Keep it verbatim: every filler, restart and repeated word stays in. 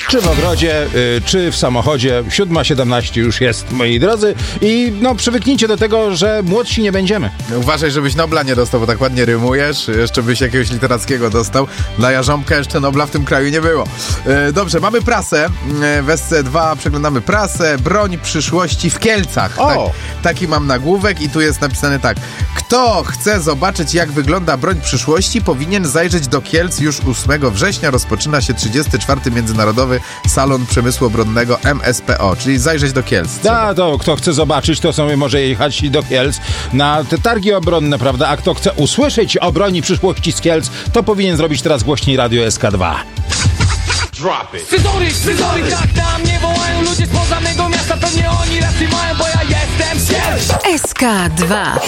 Czy w ogrodzie, y, czy w samochodzie. siódma siedemnaście już jest, moi drodzy. I no przywyknijcie do tego, że młodsi nie będziemy. Uważaj, żebyś Nobla nie dostał, bo tak ładnie rymujesz. Jeszcze byś jakiegoś literackiego dostał. Dla Jarząbka jeszcze Nobla w tym kraju nie było. E, dobrze, mamy prasę. E, w S C dwa przeglądamy prasę. Broń przyszłości w Kielcach. O! Tak, taki mam nagłówek i tu jest napisane tak. Kto chce zobaczyć, jak wygląda broń przyszłości, powinien zajrzeć do Kielc już ósmego września. Rozpoczyna się trzydziesty czwarty Międzynarodowy Salon Przemysłu Obronnego M S P O, czyli zajrzeć do Kielc. A to kto chce zobaczyć, to sobie może jechać do Kielc na te targi obronne, prawda? A kto chce usłyszeć o broni przyszłości z Kielc, to powinien zrobić teraz głośniej Radio S K dwa. Scyzoryk, scyzoryk, tak na mnie wołają ludzie spoza mego miasta. Pewnie oni rację mają, bo ja jestem z Kielc. S K dwa.